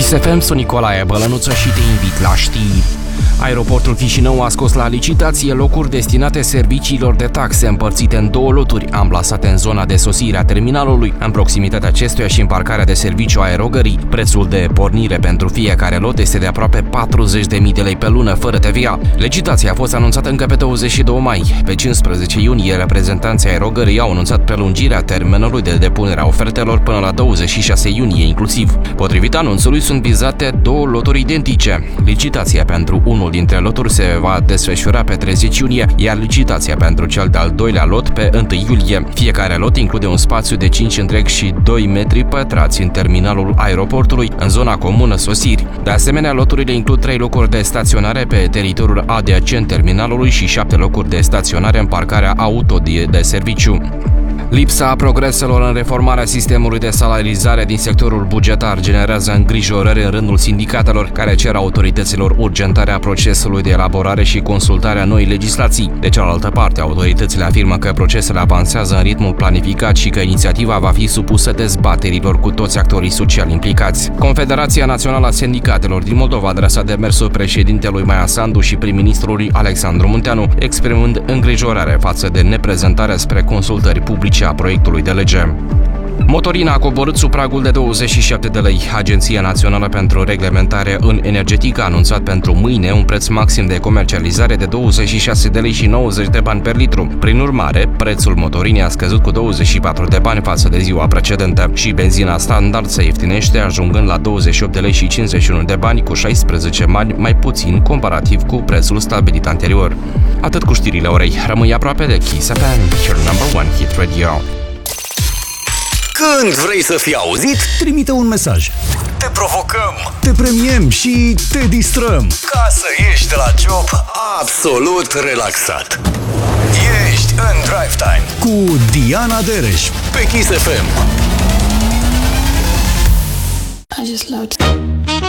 Kiss FM, sunt Nicolae Bălănuță și te invit la știri. Aeroportul Chișinău a scos la licitație locuri destinate serviciilor de taxe împărțite în două loturi, amplasate în zona de sosire a terminalului, în proximitatea acestuia și în parcarea de serviciu aerogării. Prețul de pornire pentru fiecare lot este de aproape 40.000 de lei pe lună, fără TVA. Licitația a fost anunțată încă pe 22 mai. Pe 15 iunie, reprezentanții aerogării au anunțat prelungirea termenului de depunere a ofertelor până la 26 iunie inclusiv. Potrivit anunțului, sunt vizate două loturi identice. Licitația pentru unul dintre loturi se va desfășura pe 30 iunie, iar licitația pentru cel de-al doilea lot pe 1 iulie. Fiecare lot include un spațiu de 5 întreg și 2 metri pătrați în terminalul aeroportului, în zona comună sosiri. De asemenea, loturile includ 3 locuri de staționare pe teritoriul adiacent terminalului și 7 locuri de staționare în parcarea auto de serviciu. Lipsa progreselor în reformarea sistemului de salarizare din sectorul bugetar generează îngrijorări în rândul sindicatelor, care cer autorităților urgentarea procesului de elaborare și consultarea noii legislații. De cealaltă parte, autoritățile afirmă că procesele avansează în ritmul planificat și că inițiativa va fi supusă dezbaterilor cu toți actorii sociali implicați. Confederația Națională a Sindicatelor din Moldova a adresat demersul președintelui Maia Sandu și prim-ministrului Alexandru Munteanu, exprimând îngrijorare față de neprezentarea spre consultări publice a proiectului de lege. Motorina a coborât sub pragul de 27 de lei. Agenția Națională pentru Reglementare în Energetică a anunțat pentru mâine un preț maxim de comercializare de 26 de lei și 90 de bani per litru. Prin urmare, prețul motorinei a scăzut cu 24 de bani față de ziua precedentă și benzina standard se ieftinește, ajungând la 28 de lei și 51 de bani, cu 16 bani mai puțin comparativ cu prețul stabilit anterior. Atât cu știrile orei. Rămâi aproape de Kiss FM, your number one hit radio. Când vrei să fii auzit, trimite un mesaj. Te provocăm, te premiem și te distrăm, ca să ieși de la job absolut relaxat. Ești în Drive Time cu Diana Dereș pe Kiss FM. I just love